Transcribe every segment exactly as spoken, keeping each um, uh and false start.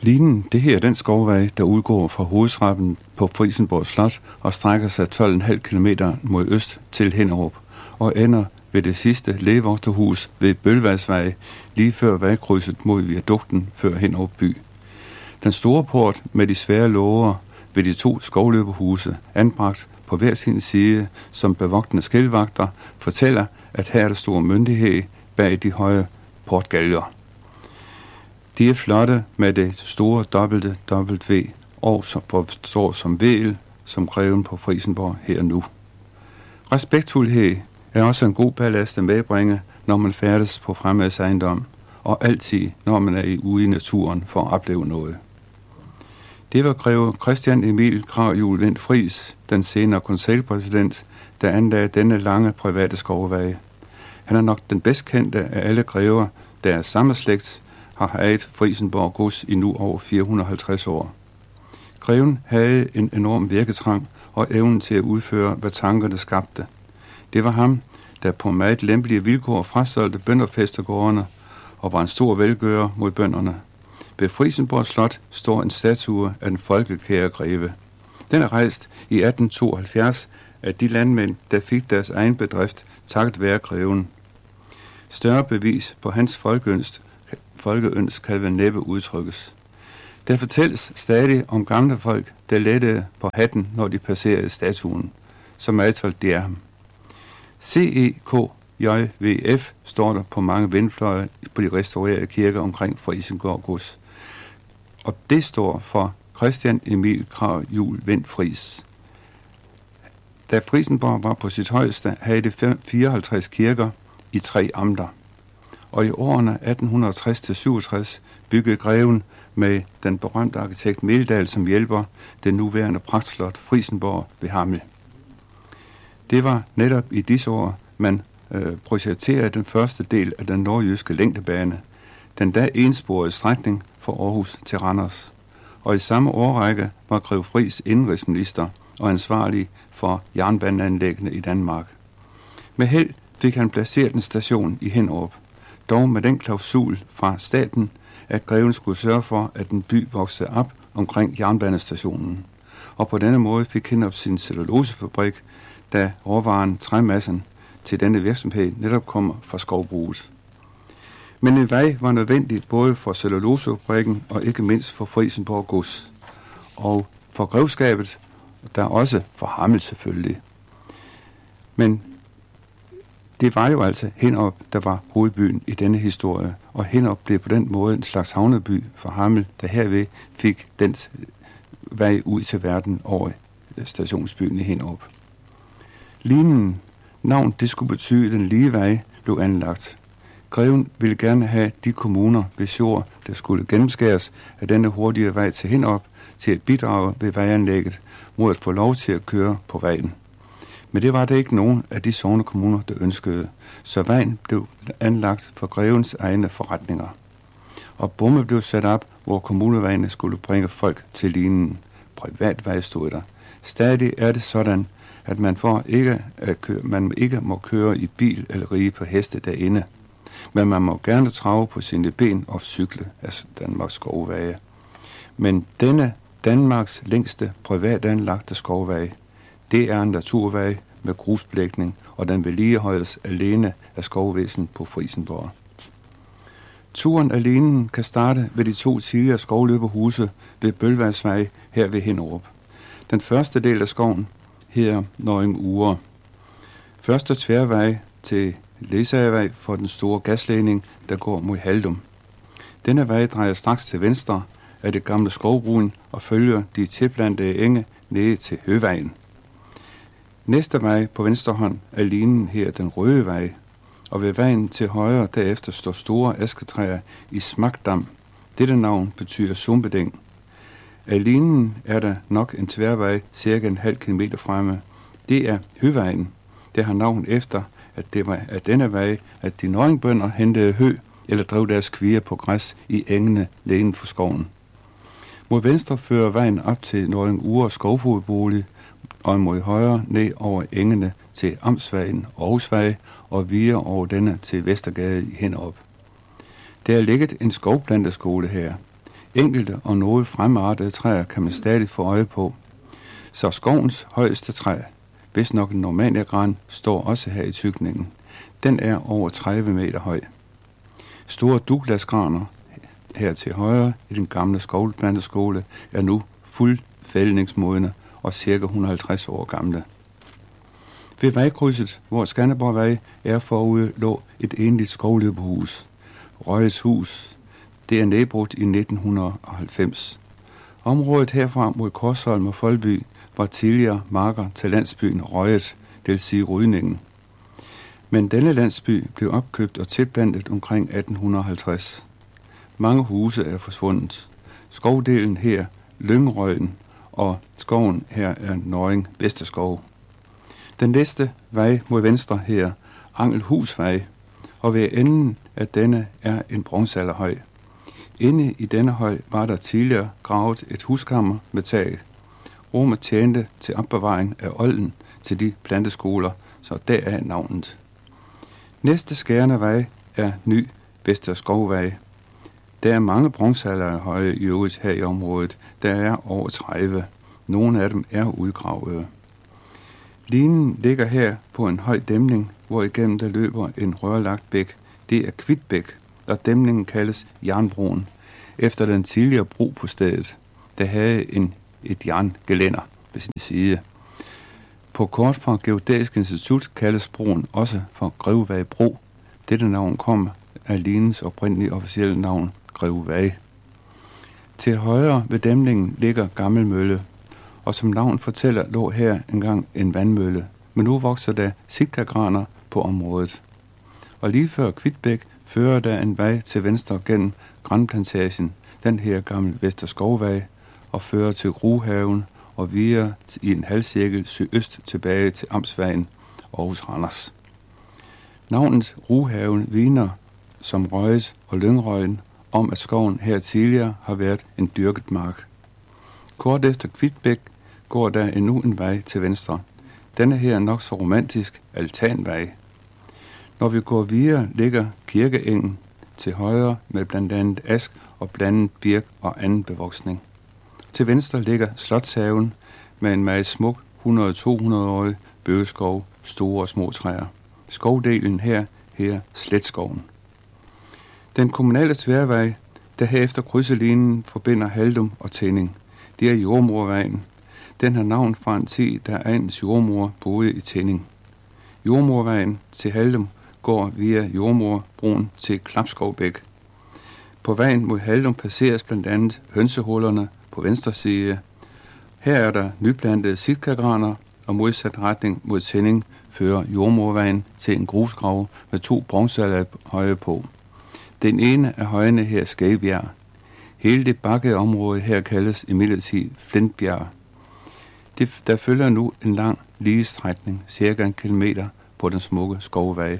Linen, det her er den skovvej, der udgår fra hovedtrappen på Frijsenborg Slot og strækker sig tolv komma fem kilometer mod øst til Hinnerup og ender ved det sidste lægevogterhus ved Bølvadsvej, lige før vejkrydset mod viadukten før Hinnerup by. Den store port med de svære låger ved de to skovløberhuse, anbragt på hver sin side som bevogtende skilvagter, fortæller, at her er der stor myndighed bag de høje portgalger. De er flotte med det store dobbelte W og som forstår som væl, som greven på Frijsenborg her nu. Respektfuldhed er også en god ballast at medbringe, når man færdes på fremmedes ejendom, og altid, når man er ude i naturen for at opleve noget. Det var greve Christian Emil Krag-Juel Wind Friis, den senere konseilpræsident, der anlagde denne lange private skovvej. Han er nok den bedst kendte af alle grever, der er samme slægt, har ejet Frijsenborg gods i nu over fire hundrede og halvtreds år. Greven havde en enorm virketrang og evnen til at udføre, hvad tankerne skabte. Det var ham, der på meget lempelige vilkår frasolgte bønderfæstegårdene og var en stor velgører mod bønderne. Ved Frijsenborg Slot står en statue af den folkekære greve. Den er rejst i atten tooghalvfjerds af de landmænd, der fik deres egen bedrift takket være greven. Større bevis på hans folkeønsk, folkeønsk kan vel næppe udtrykkes. Der fortælles stadig om gamle folk, der lettede på hatten, når de passerede statuen, som altid det er ham. C E K J V F står der på mange vindfløje på de restaurerede kirker omkring Frijsenborg gods. Og det står for Christian Emil Krag-Juel Wind Friis. Da Frijsenborg var på sit højeste, havde det fireoghalvtreds kirker i tre amter. Og i årene atten tres til syvogtres byggede greven med den berømte arkitekt Meldal som hjælper det nuværende pragtslot Frijsenborg ved Hammel. Det var netop i disse år, man øh, projekterede den første del af den nordjyske længdebane, den da ensporede strækning fra Aarhus til Randers. Og i samme årrække var grev Friis indenrigsminister og ansvarlig for jernbaneanlæggene i Danmark. Med held fik han placeret en station i Hinnerup, dog med den klausul fra staten, at greven skulle sørge for, at en by voksede op omkring jernbanestationen. Og på denne måde fik Hinnerup sin cellulosefabrik, da råvaren træmassen til denne virksomhed netop kommer fra skovbruget. Men en vej var nødvendig både for cellulosefabrikken og ikke mindst for Frijsenborg gods. Og for grevskabet, der også for Hammel selvfølgelig. Men det var jo altså Hinnerup, der var hovedbyen i denne historie, og Hinnerup blev på den måde en slags havneby for Hammel, der herved fik dens vej ud til verden over stationsbyen i Hinnerup. Linen, navn det skulle betyde den lige vej, blev anlagt. Greven ville gerne have de kommuner ved jord, der skulle gennemskæres af denne hurtige vej til Hinnerup, til at bidrage ved vejanlægget mod at få lov til at køre på vejen. Men det var der ikke nogen af de sogne kommuner, der ønskede, så vejen blev anlagt for grevens egne forretninger. Og bomme blev sat op, hvor kommunevejene skulle bringe folk til linen. Privatvej stod der. Stadig er det sådan, at man, for ikke at køre, man ikke må køre i bil eller ride på heste derinde. Men man må gerne trave på sine ben og cykle, altså Danmarks skovveje. Men denne Danmarks længste privat anlagte skovvej, det er en naturvej med grusbelægning, og den vedligeholdes alene af skovvæsen på Frijsenborg. Turen af linen kan starte ved de to tidligere skovløberhuse ved Bølvadsvej her ved Hinnerup. Den første del af skoven her Nøring Ure. Første tværvej til Læsagevej for den store gasledning, der går mod Haldum. Denne vej drejer straks til venstre af det gamle skovbrun og følger de tilplantede enge ned til Høvejen. Næste vej på venstre hånd er linen her den røde vej, og ved vejen til højre derefter står store asketræer i Smagdam. Dette navn betyder sumpeding. Af linen er der nok en tværvej cirka en halv kilometer fremme. Det er Høvejen. Det har navn efter, at det var af denne vej, at de nøringbønder hentede hø eller drev deres kvier på græs i engene lægen for skoven. Mod venstre fører vejen op til Nøring Ure skovfodbolig, og mod højre ned over engene til Amtsvejen, Aarhusvej og videre over denne til Vestergade i Hinnerup. Der er ligget en skovplanteskole her. Enkelte og noget fremartede træer kan man stadig få øje på. Så skovens højeste træ, hvis nok en normaliagran, står også her i tykningen. Den er over tredive meter høj. Store Douglasgraner her til højre i den gamle skovplanteskole er nu fuldfældningsmodne og ca. et hundrede og halvtreds år gamle. Ved vejkrydset, hvor Skanderborgvej er forude, lå et enligt skovløbehus. Røjes hus. Det er nedbrudt i nitten halvfems. Området herfra mod Korsholm og Foldby var tidligere marker til landsbyen Røjet, det vil sige Rydningen. Men denne landsby blev opkøbt og tilplantet omkring atten halvtreds. Mange huse er forsvundet. Skovdelen her, Lyngerøjen, og skoven her er Nøring Vesterskov. Den næste vej mod venstre her, Angelhusvej, og ved enden af denne er en bronzealderhøj. Inde i denne høj var der tidligere gravet et huskammer med tag. Rummet tjente til opbevaring af olden til de planteskoler, så deraf navnet. Næste skærende vej er Ny Vesterskovvej. Der er mange bronzealderhøje i øvrigt her i området. Der er over tredive. Nogle af dem er udgravede. Linen ligger her på en høj dæmning, hvor igennem der løber en rørlagt bæk. Det er Kvitbæk, og dæmningen kaldes Jernbroen, efter den tidligere bro på stedet, der havde en, et jerngelænder ved sin side. På kort fra Geodatisk Institut kaldes broen også for Grevevej Bro. Dette navn kom af linens oprindelige officielle navn, Grevevej. Til højre ved dæmningen ligger Gammel Mølle, og som navn fortæller lå her engang en vandmølle, men nu vokser der sitkagraner på området. Og lige før Kvitbæk fører der en vej til venstre gennem Granplantagen, den her Gamle Vesterskovvej, og fører til Ruhaven og videre i en halvcirkel sydøst tilbage til Amtsvejen Aarhus Randers. Navnet Ruhaven vidner som Røjet og Lyngrøjen om, at skoven her tidligere har været en dyrket mark. Kort efter Kvitbæk går der endnu en vej til venstre. Denne her er nok så romantisk altanvej. Når vi går videre, ligger Kirkeengen til højre med blandt andet ask og blandet birk og anden bevoksning. Til venstre ligger Slotshaven med en meget smuk hundrede til to hundrede-årig bøgeskov, store og små træer. Skovdelen her her Sletskoven. Den kommunale tværvej, der herefter krydselinjen forbinder Haldum og Tinding. Det er Jordmorvejen. Den har navn fra en tid, da egens jordmor boede i Tinding. Jordmorvejen til Haldum går via Jordmorbroen til Klapskovbæk. På vejen mod Haldum passeres blandt andet hønsehullerne på venstre side. Her er der nyplantede sitkagraner, og modsat retning mod Tinding fører Jordmorvejen til en grusgrav med to bronzealderhøje på. Den ene af højene her Skæbjerg. Hele det bakkede område her kaldes imidlertid Flintbjerg. Det, der følger nu en lang lige strækning, cirka en kilometer på den smukke skovvej,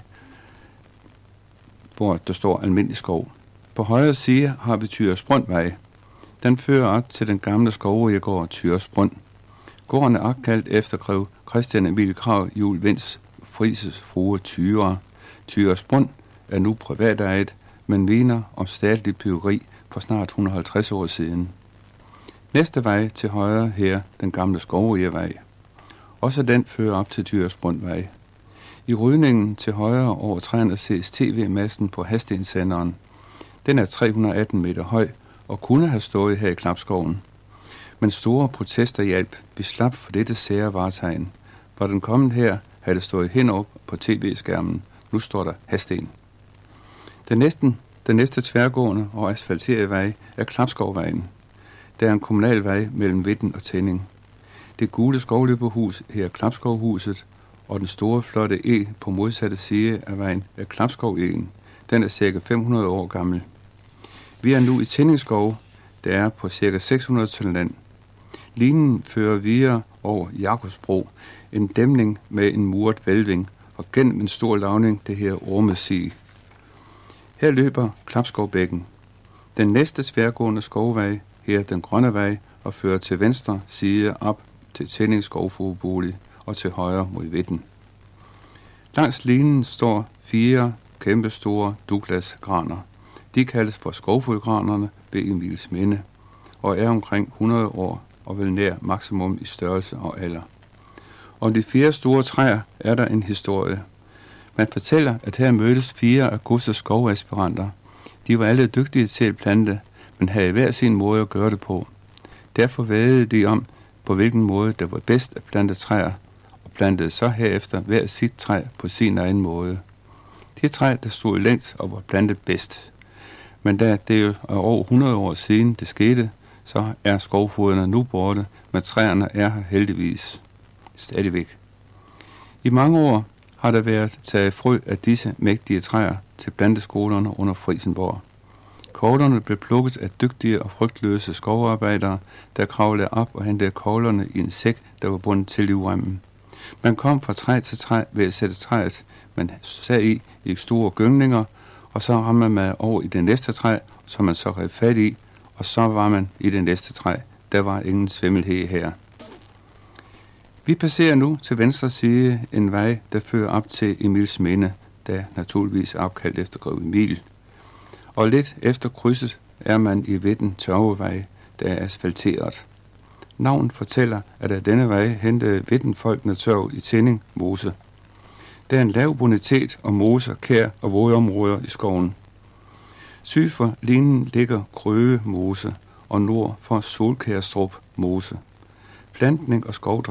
hvor der står almindelig skov. På højre side har vi Tyresbrøndvej. Den fører op til den gamle skovrigegård Tyresbrønd. Gården er opkaldt efter grev Christian Emil Krag Juel Vinds Frises frue Tyre. Tyresbrønd er nu privatejet, men vidner om statligt byggeri for snart et hundrede og halvtreds år siden. Næste vej til højre her, den gamle Skovrigevej. Også den fører op til Tyresbrøndvej. I Rydningen til højre over træerne ses T V-masten på Hastenssenderen. Den er tre hundrede og atten meter høj og kunne have stået her i Klapskoven. Men store protester hjalp. Vi slap for dette sære vartegn. Var den kommet her, havde det stået henop på tv-skærmen. Nu står der Hasten. Den næste, den næste tværgående og asfalterede vej er Klapskovvejen. Der er en kommunal vej mellem Vitten og Tinding. Det gule skovløberhus her er Klapskovhuset, og den store flotte eg på modsatte side af vejen er Klapskov-egen. Den er cirka fem hundrede år gammel. Vi er nu i Tindingskov, der er på cirka seks hundrede tønder land. Linjen fører videre over Jakobsbro, en dæmning med en muret hvælving, og gennem en stor lavning, det her Ormesig. Her løber Klapskovbækken. Den næste tværgående skovvej, her er den grønne vej, og fører til venstre side op til Tinding skovfruebolig og til højre mod Vitten. Langs linjen står fire kæmpestore Douglasgraner. De kaldes for skovfodgranerne ved Emilsminde og er omkring hundrede år og vel nær maksimum i størrelse og alder. Om de fire store træer er der en historie. Man fortæller, at her mødtes fire af Gusses skovaspiranter. De var alle dygtige til at plante, men havde hver sin måde at gøre det på. Derfor vædede de om, på hvilken måde det var bedst at plante træer, og plantede så herefter hver sit træ på sin egen måde. Det træ, der stod længst og var plantet bedst. Men da det jo er over hundrede år siden det skete, så er skovfoderne nu borte, men træerne er her heldigvis stadigvæk. I mange år har der været taget frø af disse mægtige træer til planteskolerne under Frijsenborg. Koglerne blev plukket af dygtige og frygtløse skovarbejdere, der kravlede op og hentede koglerne i en sæk, der var bundet til livremmen. Man kom fra træ til træ ved at sætte træet, man sad i, i store gyngninger, og så ramte man over i det næste træ, som man så rev fat i, og så var man i det næste træ. Der var ingen svimmelhed her. Vi passerer nu til venstre side en vej, der fører op til Emilsminde, der naturligvis er opkaldt efter Grev Emil. Og lidt efter krydset er man i Vitten Tørvevej, der er asfalteret. Navnet fortæller, at af denne vej hentede Vittenfolkene tørv i Tinding Mose. Der er en lav bonitet og moser, kær og vådområder i skoven. Syd for linjen ligger Krøge Mose og nord for Solkærstrup Mose. Plantning og skovdrift